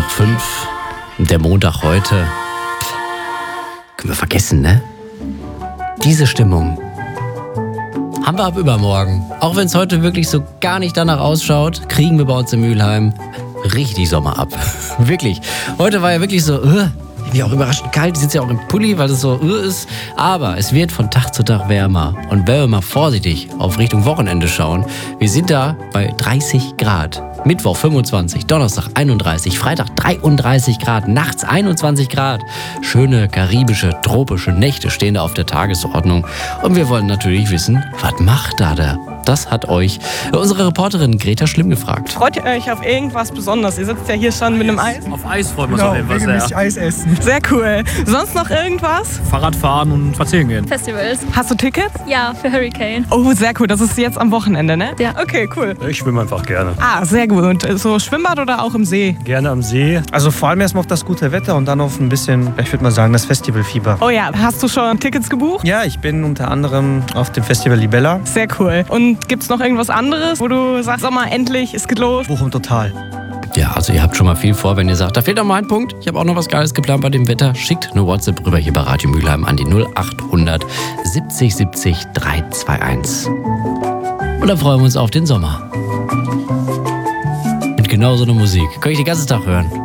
nach 5. Der Montag heute. Können wir vergessen, ne? Diese Stimmung haben wir ab übermorgen. Auch wenn es heute wirklich so gar nicht danach ausschaut, kriegen wir bei uns in Mülheim richtig Sommer ab. Wirklich. Heute war ja wirklich so, irgendwie auch überraschend kalt. Ich sitze ja auch im Pulli, weil es so ist. Aber es wird von Tag zu Tag wärmer. Und wenn wir mal vorsichtig auf Richtung Wochenende schauen, wir sind da bei 30 Grad. Mittwoch 25, Donnerstag 31, Freitag 33 Grad, nachts 21 Grad. Schöne karibische, tropische Nächte stehen da auf der Tagesordnung. Und wir wollen natürlich wissen, was macht da der? Das hat euch unsere Reporterin Greta Schlimm gefragt. Freut ihr euch auf irgendwas Besonderes? Ihr sitzt ja hier schon mit einem Eis. Auf Eis freuen wir uns auf jeden Fall sehr. Eis essen. Sehr cool. Sonst noch irgendwas? Fahrrad fahren und spazieren gehen. Festivals. Hast du Tickets? Ja, für Hurricane. Oh, sehr cool. Das ist jetzt am Wochenende, ne? Ja. Okay, cool. Ich schwimme einfach gerne. Ah, sehr gut. Und so Schwimmbad oder auch im See? Gerne am See. Also vor allem erstmal auf das gute Wetter und dann auf ein bisschen, ich würde mal sagen, das Festivalfieber. Oh ja, hast du schon Tickets gebucht? Ja, ich bin unter anderem auf dem Festival Libella. Sehr cool. Und gibt's noch irgendwas anderes, wo du sagst, Sommer, endlich, es geht los? Bochum total. Ja, also ihr habt schon mal viel vor, wenn ihr sagt, da fehlt noch mal ein Punkt. Ich habe auch noch was Geiles geplant bei dem Wetter. Schickt eine WhatsApp rüber hier bei Radio Mülheim an die 0800 70 70 321. Und dann freuen wir uns auf den Sommer. Mit genau so einer Musik. Kann ich den ganzen Tag hören.